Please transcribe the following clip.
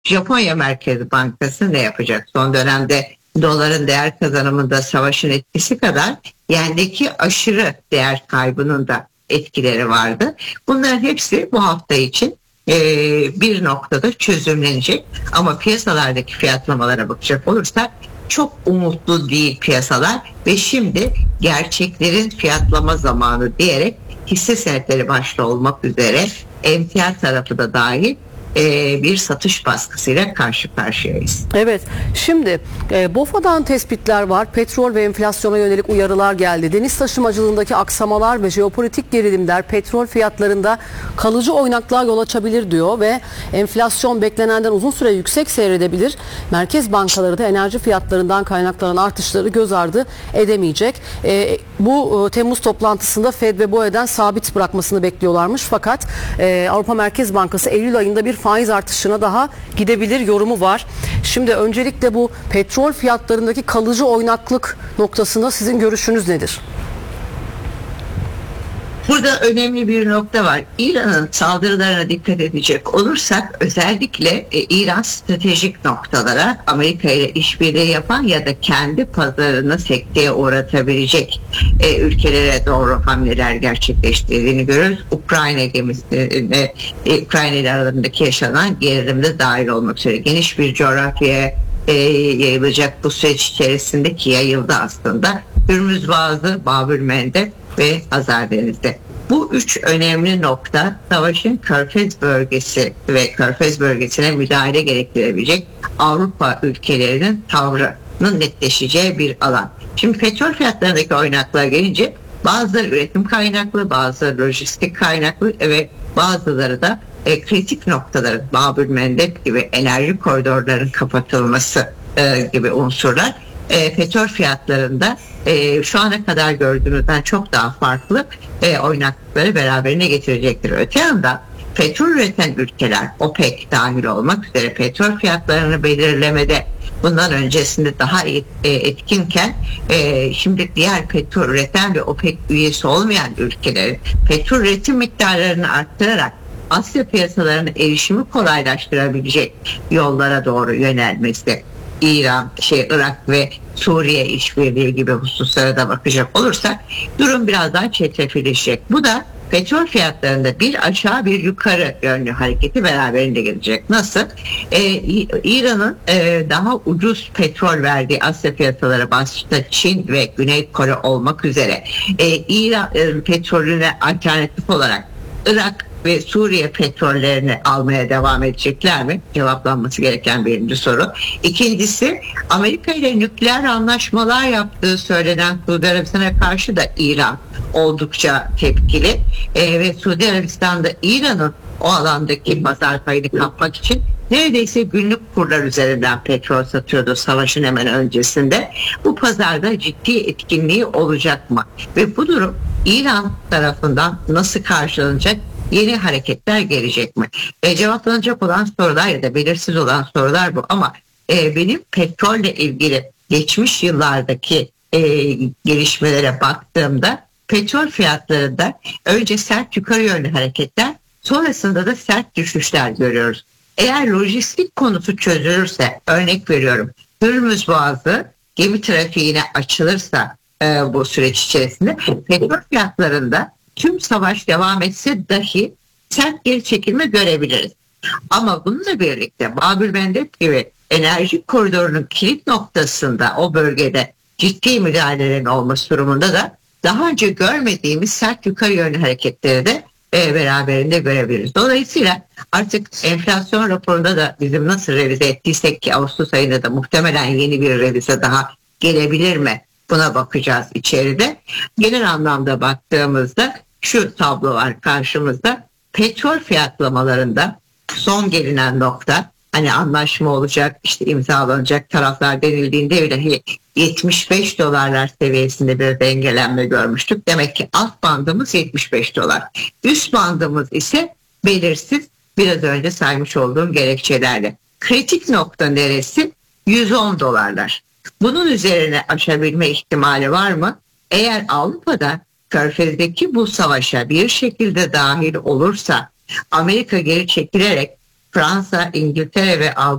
Japonya Merkez Bankası ne yapacak? Son dönemde doların değer kazanımında savaşın etkisi kadar yendeki aşırı değer kaybının da etkileri vardı. Bunların hepsi bu hafta için bir noktada çözümlenecek. Ama piyasalardaki fiyatlamalara bakacak olursak çok umutlu değil piyasalar ve şimdi gerçeklerin fiyatlama zamanı diyerek hisse senetleri başta olmak üzere emtia tarafı da dahil bir satış baskısıyla karşı karşıyayız. Evet, şimdi BOFA'dan tespitler var. Petrol ve enflasyona yönelik uyarılar geldi. Deniz taşımacılığındaki aksamalar ve jeopolitik gerilimler petrol fiyatlarında kalıcı oynaklığa yol açabilir diyor ve enflasyon beklenenden uzun süre yüksek seyredebilir. Merkez bankaları da enerji fiyatlarından kaynaklanan artışları göz ardı edemeyecek. Bu Temmuz toplantısında Fed ve BOE'den sabit bırakmasını bekliyorlarmış. Fakat Avrupa Merkez Bankası Eylül ayında bir faiz artışına daha gidebilir yorumu var. Şimdi öncelikle bu petrol fiyatlarındaki kalıcı oynaklık noktasında sizin görüşünüz nedir? Burada önemli bir nokta var. İran'ın saldırılarına dikkat edecek olursak özellikle İran stratejik noktalara Amerika ile işbirliği yapan ya da kendi pazarını sekteye uğratabilecek ülkelere doğru hamleler gerçekleştirdiğini görüyoruz. Ukrayna gemisine, Ukrayna ile aralarındaki yaşanan gerilimde dahil olmak üzere geniş bir coğrafyaya yayılacak bu süreç içerisinde ki yayıldı aslında. Hürmüz Boğazı, Bab-ül-Mandeb ve Hazardeniz'de. Bu üç önemli nokta savaşın Körfez bölgesi ve Körfez bölgesine müdahale gerektirebilecek Avrupa ülkelerinin tavrının netleşeceği bir alan. Şimdi petrol fiyatlarındaki oynaklığa gelince bazıları üretim kaynaklı, bazıları lojistik kaynaklı ve bazıları da kritik noktaların Bab-ül-Mandeb gibi enerji koridorlarının kapatılması gibi unsurlar petrol fiyatlarında şu ana kadar gördüğümüzden çok daha farklı oynaklıkları beraberine getirecektir. Öte yandan petrol üreten ülkeler OPEC dahil olmak üzere petrol fiyatlarını belirlemede bundan öncesinde daha etkinken şimdi diğer petrol üreten ve OPEC üyesi olmayan ülkelerin petrol üretim miktarlarını arttırarak Asya piyasalarına erişimi kolaylaştırabilecek yollara doğru yönelmesi, İran, Irak ve Suriye işbirliği gibi hususlara da bakacak olursak durum biraz daha çetrefilleşecek. Bu da petrol fiyatlarında bir aşağı bir yukarı yönlü hareketi beraberinde gelecek. Nasıl? İran'ın daha ucuz petrol verdiği Asya piyasaları başta Çin ve Güney Kore olmak üzere İran petrolüne alternatif olarak Irak ve Suriye petrollerini almaya devam edecekler mi? Cevaplanması gereken birinci soru. İkincisi, Amerika ile nükleer anlaşmalar yaptığı söylenen Suudi Arabistan'a karşı da İran oldukça tepkili ve Suudi Arabistan'da İran'ın o alandaki pazar payını kapmak için neredeyse günlük kurlar üzerinden petrol satıyordu savaşın hemen öncesinde. Bu pazarda ciddi etkinliği olacak mı? Ve bu durum İran tarafından nasıl karşılanacak? Yeni hareketler gelecek mi? Cevaplanacak olan sorular ya da belirsiz olan sorular bu ama benim petrolle ilgili geçmiş yıllardaki gelişmelere baktığımda petrol fiyatlarında önce sert yukarı yönlü hareketler, sonrasında da sert düşüşler görüyoruz. Eğer lojistik konusu çözülürse, örnek veriyorum, Hürmüz Boğazı gemi trafiğine açılırsa bu süreç içerisinde petrol fiyatlarında tüm savaş devam etse dahi sert geri çekilme görebiliriz. Ama bununla birlikte Bab-ül-Mandeb gibi enerji koridorunun kilit noktasında o bölgede ciddi müdahalelerin olması durumunda da daha önce görmediğimiz sert yukarı yönlü hareketleri de beraberinde görebiliriz. Dolayısıyla artık enflasyon raporunda da bizim nasıl revize ettiysek ki Ağustos ayında da muhtemelen yeni bir revize daha gelebilir mi? Buna bakacağız içeride. Genel anlamda baktığımızda şu tablo var karşımızda. Petrol fiyatlamalarında son gelinen nokta, hani anlaşma olacak, işte imzalanacak taraflar denildiğinde bile 75 dolarlar seviyesinde bir dengelenme görmüştük. Demek ki alt bandımız 75 dolar. Üst bandımız ise belirsiz, biraz önce saymış olduğum gerekçelerle. Kritik nokta neresi? 110 dolarlar. Bunun üzerine aşabilme ihtimali var mı? Eğer Avrupa'da Körfez'deki bu savaşa bir şekilde dahil olursa Amerika geri çekilerek Fransa, İngiltere ve